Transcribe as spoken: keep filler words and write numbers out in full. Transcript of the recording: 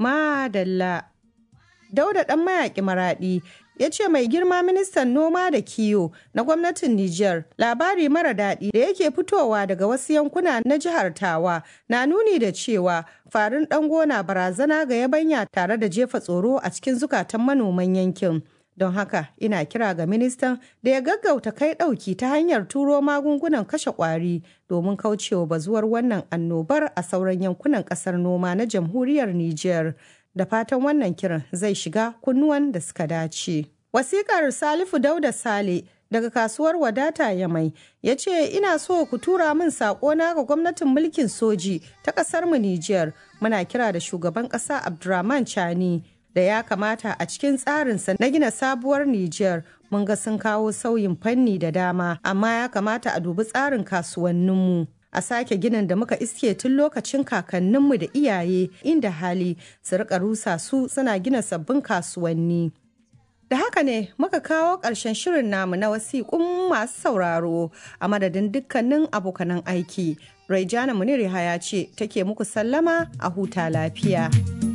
Madalla. Dauda ɗan mayaƙi Maraɗi ya ce mai girma ministan noma da kiwo na gwamnatin Nijar labari mara daɗi da yake fitowa daga wasu yankuna na jihar Tawa na nuni da cewa farin ɗango na barazana ga yabanya tare da jefa tsoro a cikin zukatan manoman yankin. Don haka ina kira ga ministan da ya gaggauta kai ɗauki ta hanyar turo magungunan kashe ƙwari domin kaucewa bazuwar wannan annobar a sauran yankunan ƙasar noma na jamhuriyar Nijar. Da fatan wannan kiran zai shiga kunnuwan da suka dace. Wasiƙar Salifu Dauda Sale daga kasuwar wadata Yamai ya ce ina so ku tura min saƙona ga gwamnatin mulkin soji ta ƙasar mu Nijar. Muna kira da shugaban ƙasa Abdurrahman Chani da ya kamata a cikin tsarinsa na gina sabuwar Nijar mun ga sun kawo sauyin fanni da dama amma ya kamata a dubi tsarin kasuwanninmu. A sake ginin da muka iske tun lokacin kakanninmu da iyaye inda hali su rika rusa su suna gina sabbin kasuwanni. Da haka ne muka kawo ƙarshen shirin namu na wasiƙun masu sauraro a madadin dukkanin abokanan aiki. Raijana Munir Yahaya ce take muku sallama a huta lafiya.